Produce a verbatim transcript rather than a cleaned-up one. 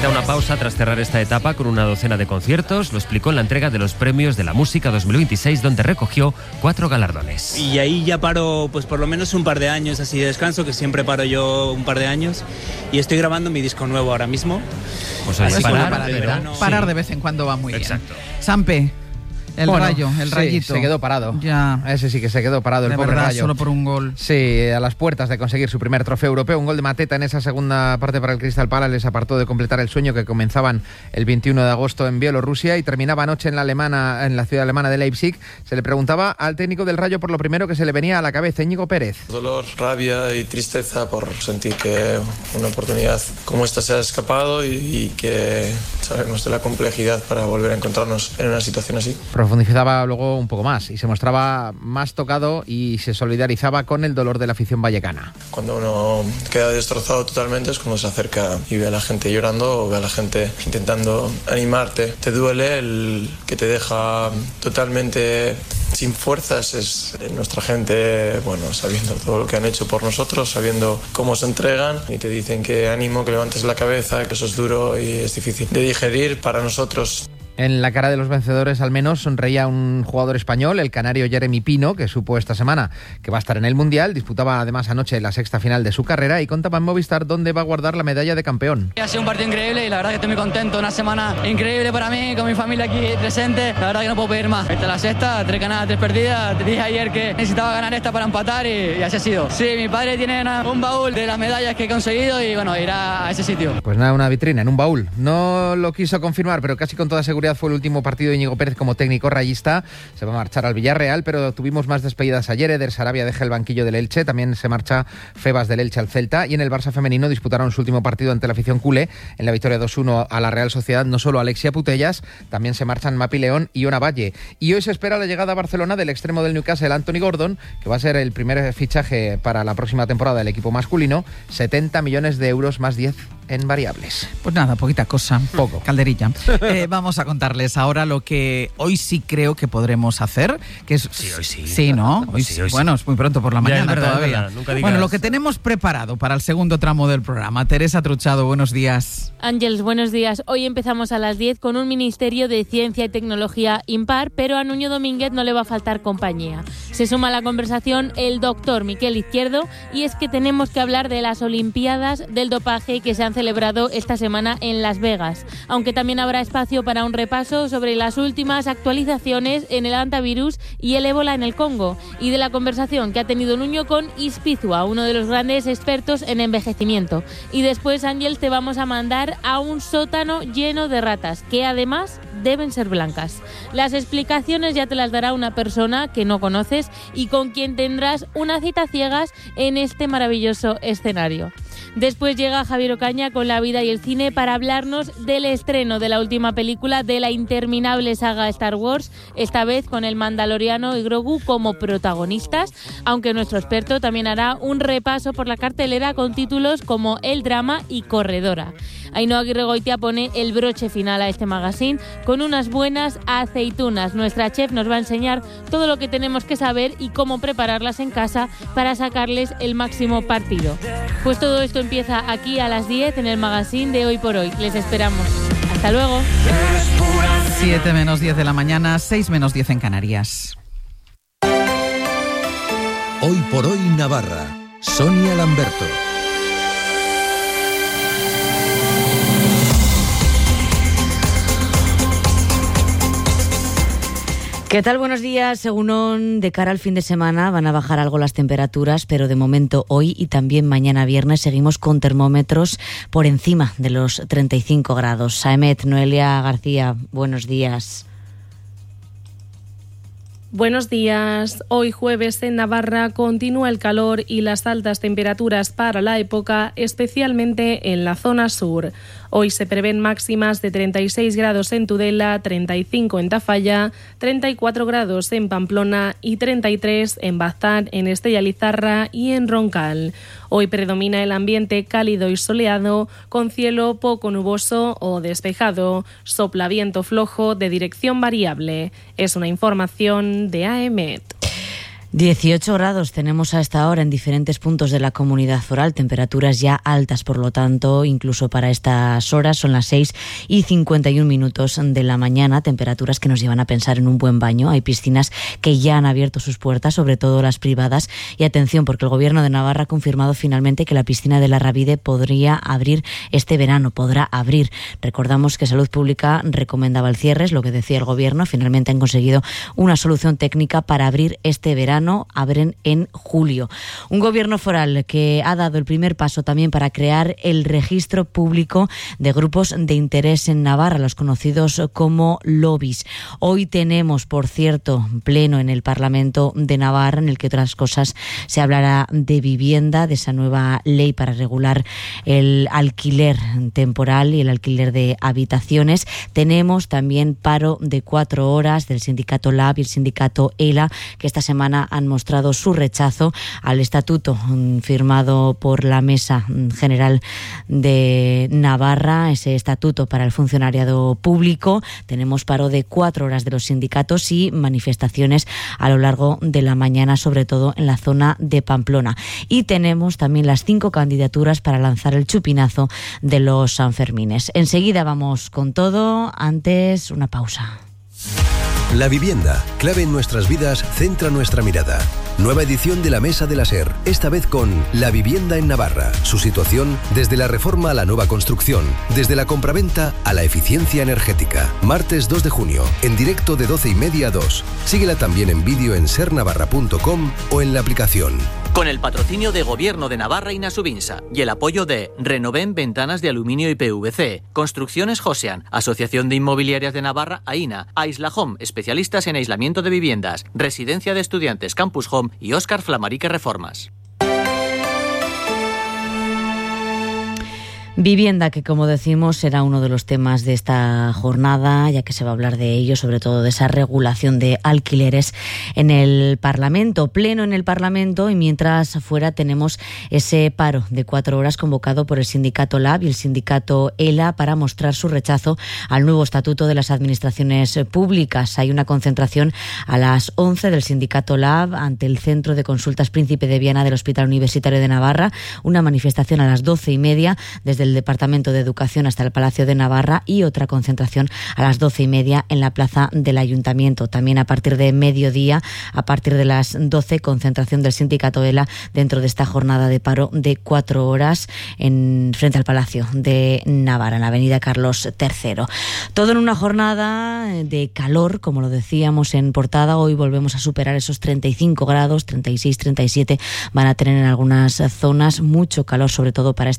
da una pausa tras cerrar esta etapa con una docena de conciertos. Lo explicó en la entrega de los premios de la música dos mil veintiséis, donde recogió cuatro galardones. Y ahí ya paro pues por lo menos un par de años así de descanso, que siempre paro yo un par de años, y estoy grabando mi disco nuevo ahora mismo. Pues ahí parar, parar, de, verano, parar sí. de vez en cuando va muy Exacto. bien. Sampe, el bueno, rayo, el sí, rayito. Se quedó parado. Ya. Ese sí que se quedó parado, el de pobre verdad, Rayo. Solo por un gol. Sí, a las puertas de conseguir su primer trofeo europeo. Un gol de Mateta en esa segunda parte para el Crystal Palace les apartó de completar el sueño que comenzaban el veintiuno de agosto en Bielorrusia y terminaba anoche en la alemana, en la ciudad alemana de Leipzig. Se le preguntaba al técnico del Rayo por lo primero que se le venía a la cabeza, Íñigo Pérez. Dolor, rabia y tristeza por sentir que una oportunidad como esta se ha escapado y, y que sabemos de la complejidad para volver a encontrarnos en una situación así. Profundizaba luego un poco más y se mostraba más tocado y se solidarizaba con el dolor de la afición vallecana. Cuando uno queda destrozado totalmente es cuando se acerca y ve a la gente llorando o ve a la gente intentando animarte. Te duele el que te deja totalmente sin fuerzas. Es nuestra gente, bueno, sabiendo todo lo que han hecho por nosotros, sabiendo cómo se entregan y te dicen que ánimo, que levantes la cabeza, que eso es duro y es difícil de digerir para nosotros. En la cara de los vencedores al menos sonreía un jugador español, el canario Jeremy Pino, que supo esta semana que va a estar en el Mundial. Disputaba además anoche la sexta final de su carrera y contaba en Movistar dónde va a guardar la medalla de campeón. Ha sido un partido increíble y la verdad que estoy muy contento. Una semana increíble para mí, con mi familia aquí presente. La verdad que no puedo pedir más. Esta es la sexta, tres ganadas, tres perdidas. Te dije ayer que necesitaba ganar esta para empatar y, y así ha sido. Sí, mi padre tiene una, un baúl de las medallas que he conseguido y bueno, irá a ese sitio. Pues nada, una vitrina en un baúl. No lo quiso confirmar, pero casi con toda seguridad fue el último partido de Íñigo Pérez como técnico rayista. Se va a marchar al Villarreal, pero tuvimos más despedidas ayer. Eder Sarabia deja el banquillo del Elche, también se marcha Febas del Elche al Celta, y en el Barça femenino disputaron su último partido ante la afición culé en la victoria dos uno a la Real Sociedad. No solo Alexia Putellas, también se marchan Mapi León y Ona Valle. Y hoy se espera la llegada a Barcelona del extremo del Newcastle, Anthony Gordon, que va a ser el primer fichaje para la próxima temporada del equipo masculino. setenta millones de euros más diez en variables. Pues nada, poquita cosa. Poco. Calderilla. Eh, vamos a contarles ahora lo que hoy sí creo que podremos hacer, que es... Sí, hoy sí. Sí, ¿no? Hoy sí, sí. Hoy bueno, sí. Es muy pronto por la Ya, mañana es verdad, todavía. es verdad. Nunca digas... Bueno, lo que tenemos preparado para el segundo tramo del programa. Teresa Truchado, buenos días. Ángeles, buenos días. Hoy empezamos a las diez con un Ministerio de Ciencia y Tecnología impar, pero a Nuño Domínguez no le va a faltar compañía. Se suma a la conversación el doctor Miquel Izquierdo, y es que tenemos que hablar de las Olimpiadas del dopaje que se han celebrado esta semana en Las Vegas, aunque también habrá espacio para un repaso sobre las últimas actualizaciones en el antivirus y el ébola en el Congo, y de la conversación que ha tenido Nuño con Ispizua, uno de los grandes expertos en envejecimiento. Y después, Ángel, te vamos a mandar a un sótano lleno de ratas, que además deben ser blancas. Las explicaciones ya te las dará una persona que no conoces y con quien tendrás una cita ciegas en este maravilloso escenario. Después llega Javier Ocaña con La vida y el cine para hablarnos del estreno de la última película de la interminable saga Star Wars, esta vez con el Mandaloriano y Grogu como protagonistas, aunque nuestro experto también hará un repaso por la cartelera con títulos como El drama y Corredora. Ainhoa Aguirregoitia pone el broche final a este magazine con unas buenas aceitunas. Nuestra chef nos va a enseñar todo lo que tenemos que saber y cómo prepararlas en casa para sacarles el máximo partido. Pues todo esto empieza aquí a las diez en el magazine de Hoy por Hoy. Les esperamos. Hasta luego. siete menos diez de la mañana, seis menos diez en Canarias. Hoy por Hoy Navarra. Sonia Lamberto. ¿Qué tal? Buenos días. Según de cara al fin de semana van a bajar algo las temperaturas, pero de momento hoy y también mañana viernes seguimos con termómetros por encima de los treinta y cinco grados. Saemet, Noelia García, buenos días. Buenos días. Hoy jueves en Navarra continúa el calor y las altas temperaturas para la época, especialmente en la zona sur. Hoy se prevén máximas de treinta y seis grados en Tudela, treinta y cinco en Tafalla, treinta y cuatro grados en Pamplona y treinta y tres en Baztán, en Estella Lizarra y en Roncal. Hoy predomina el ambiente cálido y soleado, con cielo poco nuboso o despejado. Sopla viento flojo de dirección variable. Es una información de A E M E T. dieciocho grados tenemos a esta hora en diferentes puntos de la comunidad foral, temperaturas ya altas, por lo tanto, incluso para estas horas, son las seis y cincuenta y un minutos de la mañana, temperaturas que nos llevan a pensar en un buen baño. Hay piscinas que ya han abierto sus puertas, sobre todo las privadas, y atención, porque el Gobierno de Navarra ha confirmado finalmente que la piscina de la Rabide podría abrir este verano, podrá abrir. Recordamos que Salud Pública recomendaba el cierre, es lo que decía el Gobierno. Finalmente han conseguido una solución técnica para abrir este verano. Abren en julio. Un gobierno foral que ha dado el primer paso también para crear el registro público de grupos de interés en Navarra, los conocidos como lobbies. Hoy tenemos, por cierto, pleno en el Parlamento de Navarra, en el que otras cosas se hablará de vivienda, de esa nueva ley para regular el alquiler temporal y el alquiler de habitaciones. Tenemos también paro de cuatro horas del sindicato Lab y el sindicato ELA, que esta semana han mostrado su rechazo al estatuto firmado por la Mesa General de Navarra, ese estatuto para el funcionariado público. Tenemos paro de cuatro horas de los sindicatos y manifestaciones a lo largo de la mañana, sobre todo en la zona de Pamplona. Y tenemos también las cinco candidaturas para lanzar el chupinazo de los Sanfermines. Enseguida vamos con todo, antes una pausa. La vivienda, clave en nuestras vidas, centra nuestra mirada. Nueva edición de la Mesa de la SER, esta vez con La vivienda en Navarra. Su situación desde la reforma a la nueva construcción, desde la compraventa a la eficiencia energética. Martes dos de junio, en directo de doce y media a dos. Síguela también en vídeo en ser navarra punto com o en la aplicación. Con el patrocinio de Gobierno de Navarra y Nasubinsa y el apoyo de Renoven Ventanas de Aluminio y P V C, Construcciones Josean, Asociación de Inmobiliarias de Navarra, AINA, Aisla Home, especialistas en aislamiento de viviendas, Residencia de Estudiantes Campus Home y Óscar Flamarique Reformas. Vivienda, que como decimos será uno de los temas de esta jornada, ya que se va a hablar de ello, sobre todo de esa regulación de alquileres en el Parlamento, pleno en el Parlamento, y mientras afuera tenemos ese paro de cuatro horas convocado por el sindicato Lab y el sindicato ELA para mostrar su rechazo al nuevo estatuto de las administraciones públicas. Hay una concentración a las once del sindicato Lab ante el Centro de Consultas Príncipe de Viana del Hospital Universitario de Navarra, una manifestación a las doce y media desde del Departamento de Educación hasta el Palacio de Navarra y otra concentración a las doce y media en la plaza del Ayuntamiento. También a partir de mediodía, a partir de las doce, concentración del sindicato ELA dentro de esta jornada de paro de cuatro horas en frente al Palacio de Navarra, en la avenida Carlos tercero. Todo en una jornada de calor, como lo decíamos en portada. Hoy volvemos a superar esos treinta y cinco grados, treinta y seis, treinta y siete van a tener en algunas zonas, mucho calor, sobre todo para